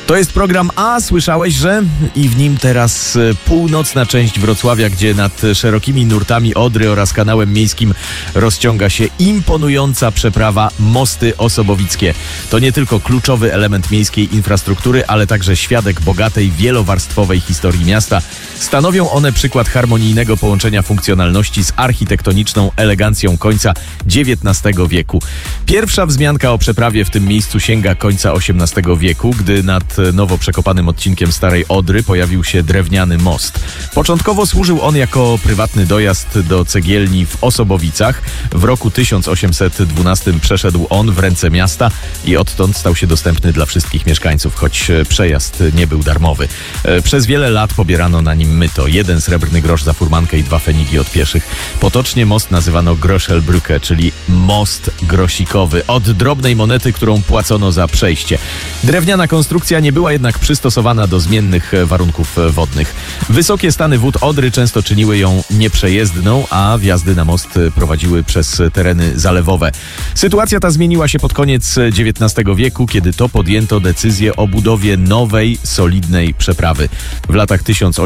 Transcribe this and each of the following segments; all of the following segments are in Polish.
To jest program A, słyszałeś, że? I w nim teraz północna część Wrocławia, gdzie nad szerokimi nurtami Odry oraz kanałem miejskim rozciąga się imponująca przeprawa Mosty Osobowickie. To nie tylko kluczowy element miejskiej infrastruktury, ale także świadek bogatej, wielowarstwowej historii miasta. Stanowią one przykład harmonijnego połączenia funkcjonalności z architektoniczną elegancją końca XIX wieku. Pierwsza wzmianka o przeprawie w tym miejscu sięga końca XVIII wieku, gdy nad nowo przekopanym odcinkiem Starej Odry pojawił się drewniany most. Początkowo służył on jako prywatny dojazd do cegielni w Osobowicach. W roku 1812 przeszedł on w ręce miasta i odtąd stał się dostępny dla wszystkich mieszkańców, choć przejazd nie był darmowy. Przez wiele lat pobierano na nim myto. 1 srebrny grosz za furmankę i 2 fenigi od pieszych. Potocznie most nazywano Groszelbrücke, czyli most grosikowy, od drobnej monety, którą płacono za przejście. Drewniana konstrukcja nie była jednak przystosowana do zmiennych warunków wodnych. Wysokie stany wód Odry często czyniły ją nieprzejezdną, a wjazdy na most prowadziły przez tereny zalewowe. Sytuacja ta zmieniła się pod koniec XIX wieku, kiedy to podjęto decyzję o budowie nowej, solidnej przeprawy. W latach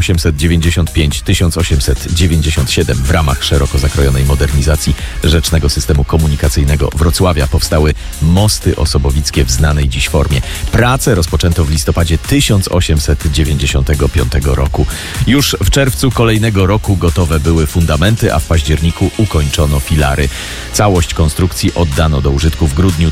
1895-1897 w ramach szeroko zakrojonej modernizacji rzecznego systemu komunikacyjnego Wrocławia powstały Mosty Osobowickie w znanej dziś formie. Prace rozpoczęto w listopadzie 1895 roku. Już w czerwcu kolejnego roku gotowe były fundamenty, a w październiku ukończono filary. Całość konstrukcji oddano do użytku w grudniu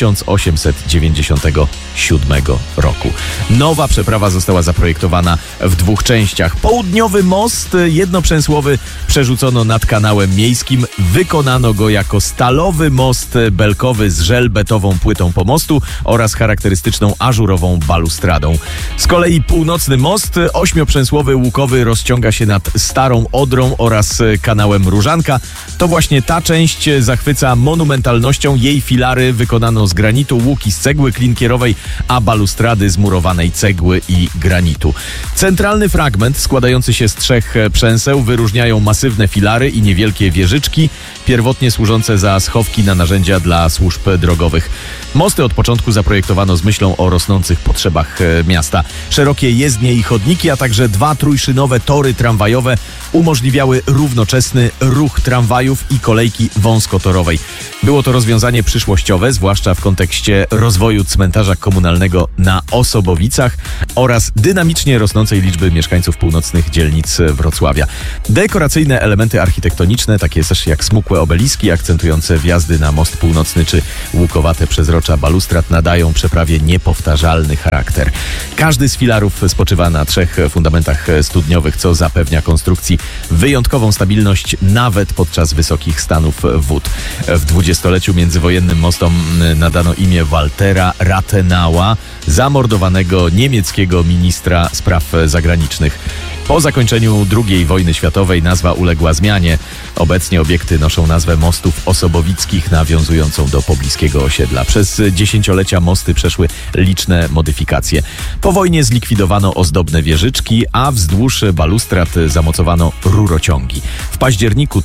1897 roku. Nowa przeprawa została zaprojektowana w 2 częściach. Południowy most jednoprzęsłowy przerzucono nad kanałem miejskim. Wykonano go jako stalowy most belkowy z żelbetową płytą pomostu oraz charakterystyczną ażurową balustradą. Z kolei północny most 8-przęsłowy łukowy rozciąga się nad Starą Odrą oraz kanałem Różanka. To właśnie ta część zachwyca monumentalnością. Jej filary wykonano z granitu, łuki z cegły klinkierowej, a balustrady z murowanej cegły i granitu. Centralny fragment składający się z 3 przęseł wyróżniają masywne filary i niewielkie wieżyczki, pierwotnie służące za schowki na narzędzia dla służb drogowych. Mosty od początku zaprojektowano z myślą o rosnących potrzebach miasta. Szerokie jezdnie i chodniki, a także 2 trójszynowe tory tramwajowe umożliwiały równoczesny ruch tramwajów i kolejki wąskotorowej. Było to rozwiązanie przyszłościowe, zwłaszcza w kontekście rozwoju cmentarza komunalnego na Osobowicach oraz dynamicznie rosnącej liczby mieszkańców północnych dzielnic Wrocławia. Dekoracyjne elementy architektoniczne, takie też jak smukłe obeliski akcentujące wjazdy na most północny czy łukowate przezrocza balustrad, nadają przeprawie niepowtarzalny charakter. Każdy z filarów spoczywa na 3 fundamentach studniowych, co zapewnia konstrukcji wyjątkową stabilność nawet podczas wysokich stanów wód. W 20-leciu międzywojennym mostom nadano imię Waltera Rathenau'a, zamordowanego niemieckiego ministra spraw zagranicznych. Po zakończeniu II wojny światowej nazwa uległa zmianie. Obecnie obiekty noszą nazwę Mostów Osobowickich, nawiązującą do pobliskiego osiedla. Przez dziesięciolecia mosty przeszły liczne modyfikacje. Po wojnie zlikwidowano ozdobne wieżyczki, a wzdłuż balustrad zamocowano rurociągi. W październiku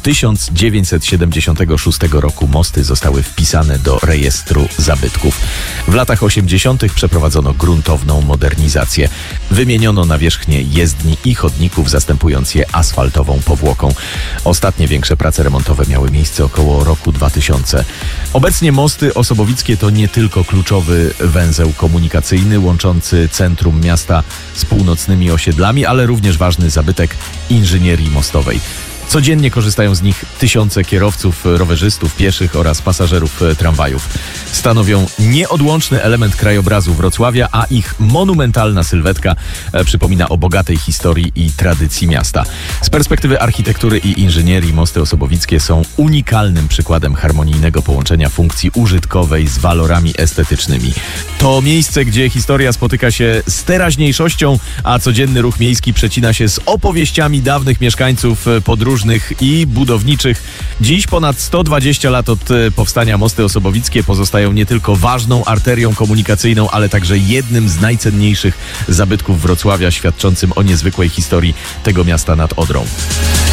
1976 roku mosty zostały wpisane do rejestru zabytków. W latach 80. przeprowadzono gruntowną modernizację. Wymieniono nawierzchnię jezdni i chodników, zastępując je asfaltową powłoką. Ostatnie większe prace remontowe miały miejsce około roku 2000. Obecnie Mosty Osobowickie to nie tylko kluczowy węzeł komunikacyjny łączący centrum miasta z północnymi osiedlami, ale również ważny zabytek inżynierii mostowej. Codziennie korzystają z nich tysiące kierowców, rowerzystów, pieszych oraz pasażerów tramwajów. Stanowią nieodłączny element krajobrazu Wrocławia, a ich monumentalna sylwetka przypomina o bogatej historii i tradycji miasta. Z perspektywy architektury i inżynierii Mosty Osobowickie są unikalnym przykładem harmonijnego połączenia funkcji użytkowej z walorami estetycznymi. To miejsce, gdzie historia spotyka się z teraźniejszością, a codzienny ruch miejski przecina się z opowieściami dawnych mieszkańców podróżnych i budowniczych. Dziś, ponad 120 lat od powstania, Mosty Osobowickie pozostają nie tylko ważną arterią komunikacyjną, ale także jednym z najcenniejszych zabytków Wrocławia, świadczącym o niezwykłej historii tego miasta nad Odrą.